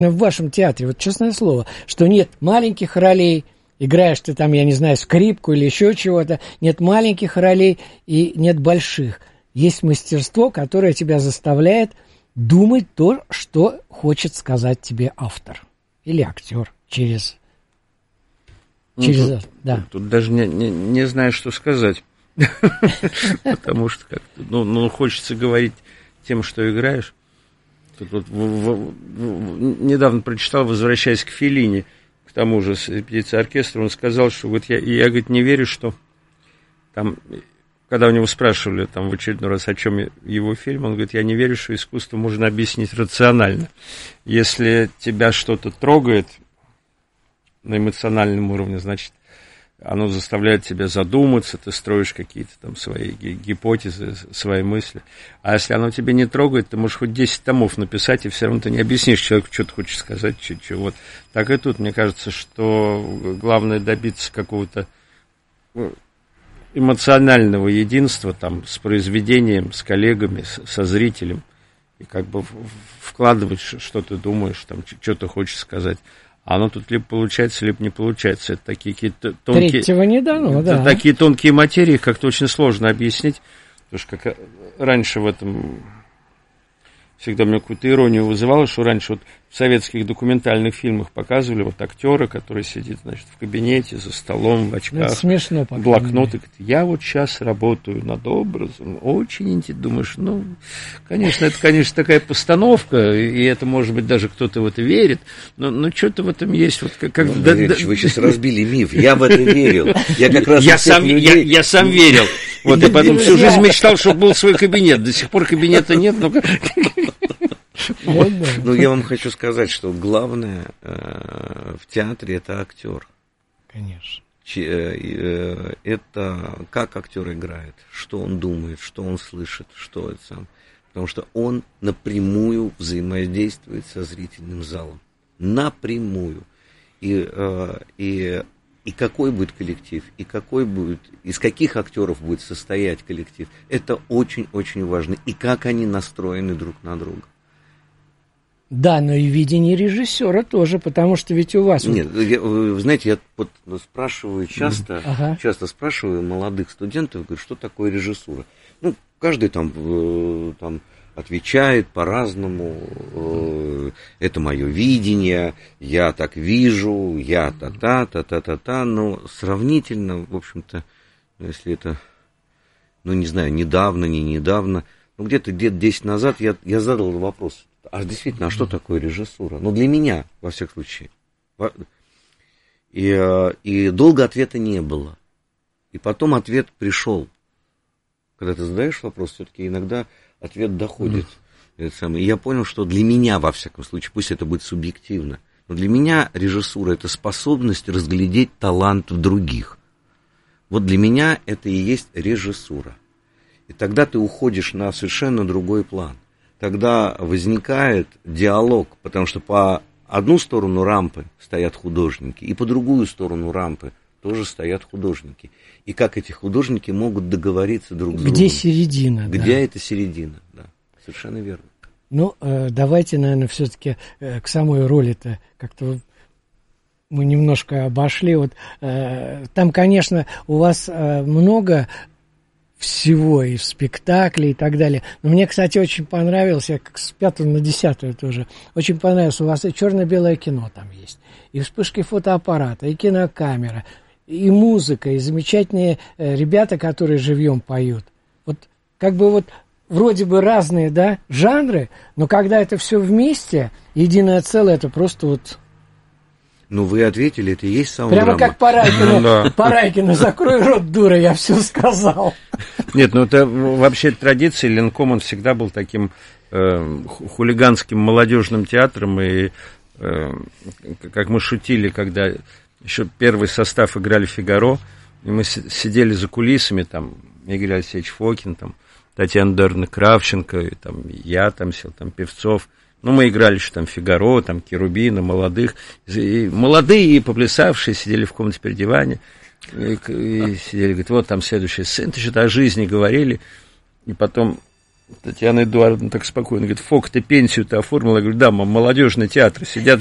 В вашем театре, вот честное слово, что нет маленьких ролей, играешь ты там, я не знаю, скрипку или еще чего-то, нет маленьких ролей и нет больших. Есть мастерство, которое тебя заставляет думать то, что хочет сказать тебе автор или актер через да. Тут даже не знаю, что сказать, потому что как-то, хочется говорить тем, что играешь. Недавно прочитал, возвращаясь к Феллини, к тому же с репетицией оркестра, он сказал, что вот я говорит, не верю, что там, когда у него спрашивали там в очередной раз, о чем его фильм, он говорит, я не верю, что искусство можно объяснить рационально. Если тебя что-то трогает на эмоциональном уровне, значит, оно заставляет тебя задуматься, ты строишь какие-то там свои гипотезы, свои мысли. А если оно тебя не трогает, ты можешь хоть 10 томов написать, и все равно ты не объяснишь человеку, что ты хочешь сказать, что вот. Так и тут, мне кажется, что главное добиться какого-то эмоционального единства там, с произведением, с коллегами, со зрителем, и как бы вкладывать, что ты думаешь, там, что ты хочешь сказать. А оно тут либо получается, либо не получается. Это такие какие-то тонкие... Третьего не дано, да. Такие тонкие материи, как-то очень сложно объяснить. Потому что как раньше в этом... Всегда мне какую-то иронию вызывало, что раньше вот в советских документальных фильмах показывали вот актера, который сидит, значит, в кабинете, за столом, в очках. Это смешно, блокнот, и говорит, я вот сейчас работаю над образом. Очень интересно. Думаешь, конечно, это, конечно, такая постановка, и это, может быть, даже кто-то в это верит, но что-то в этом есть. Вот, вы сейчас разбили миф. Я в это верил. Я как раз... Я сам верил. Вот, и потом всю жизнь мечтал, чтобы был свой кабинет. До сих пор кабинета нет, я вам хочу сказать, что главное в театре это актер. Конечно. Это как актер играет, что он думает, что он слышит, что это сам. Потому что он напрямую взаимодействует со зрительным залом. Напрямую. И какой будет коллектив, и из каких актеров будет состоять коллектив, это очень-очень важно. И как они настроены друг на друга. Да, но и видение режиссера тоже, потому что ведь у вас... Нет, вы знаете, я вот спрашиваю часто спрашиваю молодых студентов, говорю, что такое режиссура. Каждый там отвечает по-разному, это мое видение, я так вижу, я та-та, но сравнительно, в общем-то, если это, не знаю, недавно, не недавно, где-то лет 10 назад я задал вопрос, а действительно, а что такое режиссура? Для меня, во всяком случае. И долго ответа не было. И потом ответ пришел. Когда ты задаешь вопрос, все-таки иногда ответ доходит. И я понял, что для меня, во всяком случае, пусть это будет субъективно, но для меня режиссура – это способность разглядеть талант в других. Вот для меня это и есть режиссура. И тогда ты уходишь на совершенно другой план. Тогда возникает диалог, потому что по одну сторону рампы стоят художники, и по другую сторону рампы тоже стоят художники. И как эти художники могут договориться друг с другом. Где середина? Где эта середина, да. Совершенно верно. Давайте, наверное, все-таки к самой роли-то как-то мы немножко обошли. Там, конечно, у вас много всего и в спектакле и так далее. Но мне, кстати, очень понравилось, я как с 5 на 10 тоже, очень понравилось, у вас и черно-белое кино там есть, и вспышки фотоаппарата, и кинокамера, и музыка, и замечательные ребята, которые живьем поют. Вроде бы разные, да, жанры, но когда это все вместе, единое целое, это просто вы ответили, это и есть саунд-драма. Прямо как Парайкину, закрой рот, дура, я все сказал. Нет, это вообще традиция. Ленком, он всегда был таким хулиганским молодежным театром, и как мы шутили, когда еще первый состав играли «Фигаро», и мы сидели за кулисами, там, Игорь Алексеевич Фокин, там, Татьяна Эдуардовна Кравченко, и, там, я там сел, там, Певцов. Мы играли еще там «Фигаро», там, Керубина, молодых. И молодые и поплясавшие сидели в комнате при диване. И сидели, говорят, вот там следующая сцена, что-то о жизни говорили. И потом Татьяна Эдуардовна так спокойно говорит: Фок, ты пенсию-то оформила? Я говорю: да, мам, молодежный театр, сидят